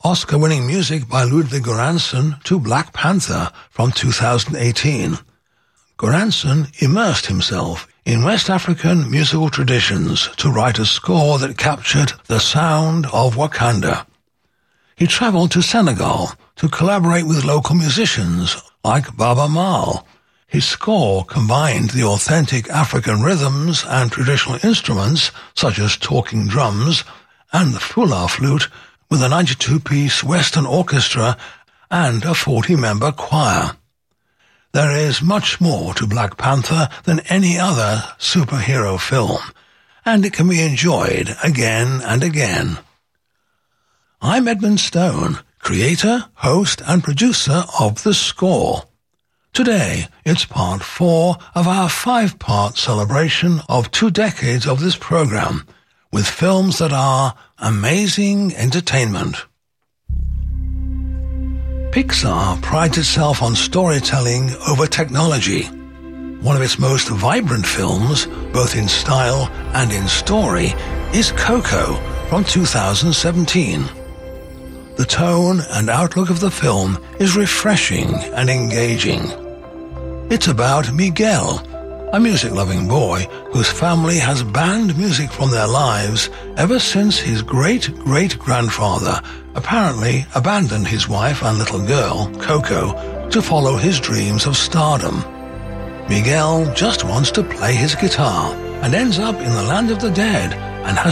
Oscar-winning music by Ludwig Göransson to Black Panther from 2018. Göransson immersed himself in West African musical traditions to write a score that captured the sound of Wakanda. He traveled to Senegal to collaborate with local musicians like Baba Maal. His score combined the authentic African rhythms and traditional instruments such as talking drums and the fula flute with a 92-piece Western orchestra and a 40-member choir. There is much more to Black Panther than any other superhero film, and it can be enjoyed again and again. I'm Edmund Stone, creator, host, and producer of The Score. Today, it's part 4 of our 5-part celebration of 2 decades of this program, with films that are amazing entertainment. Pixar prides itself on storytelling over technology. One of its most vibrant films, both in style and in story, is Coco from 2017. The tone and outlook of the film is refreshing and engaging. It's about Miguel, a music-loving boy whose family has banned music from their lives ever since his great-great-grandfather apparently abandoned his wife and little girl, Coco, to follow his dreams of stardom. Miguel just wants to play his guitar and ends up in the land of the dead and has